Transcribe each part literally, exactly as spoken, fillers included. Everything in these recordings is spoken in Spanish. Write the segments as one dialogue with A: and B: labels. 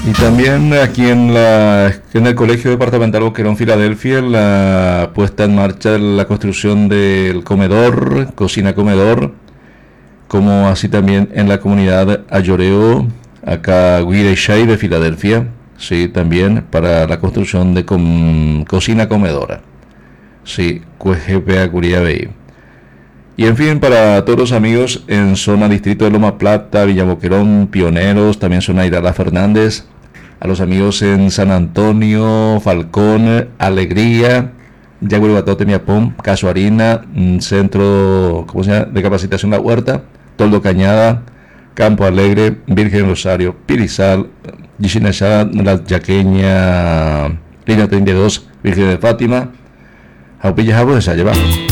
A: Y también aquí en, la, en el Colegio Departamental Boquerón, Filadelfia, la puesta en marcha de la construcción del comedor, cocina-comedor, como así también en la comunidad Ayoreo, acá Guirey de Filadelfia, sí, también para la construcción de com, cocina-comedora, sí, Cuejepe Curiabey. Y en fin, para todos los amigos en zona distrito de Loma Plata, Villa Boquerón, Pioneros, también zona Irala Fernández, a los amigos en San Antonio, Falcón, Alegría, Yaguaribatote, Miapón, Casuarina, Centro ¿cómo se llama? De Capacitación La Huerta, Toldo Cañada, Campo Alegre, Virgen Rosario, Pirizal, Yichinachá, La Yaqueña, Línea treinta y dos, Virgen de Fátima, Jaupilla Jabo de Sayeba.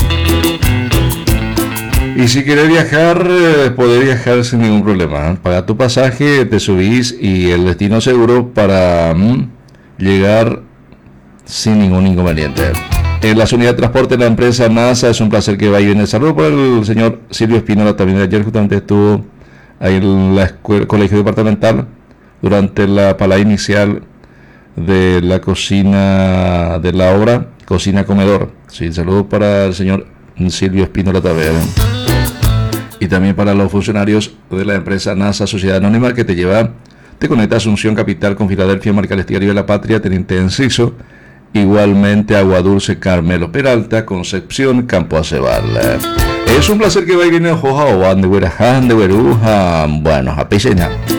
A: Y si quieres viajar, eh, podés viajar sin ningún problema, ¿eh? Paga tu pasaje, te subís y el destino seguro para mm, llegar sin ningún inconveniente. En la unidad de transporte de la empresa NASA, es un placer que vaya en el saludo por el señor Silvio Espínola. También ayer justamente estuvo ahí en la escuela, colegio departamental durante la palabra inicial de la cocina de la obra, cocina comedor. Sí, saludo para el señor Silvio Espínola también. Y también para los funcionarios de la empresa NASA Sociedad Anónima que te lleva, te conecta Asunción Capital con Filadelfia, Marca el Estigario de la Patria, Teniente Enciso, igualmente Agua Dulce, Carmelo Peralta, Concepción, Campo Acebal. Es un placer que vaya a ir en Joja o Ande, de Veruja, bueno, a Piseña.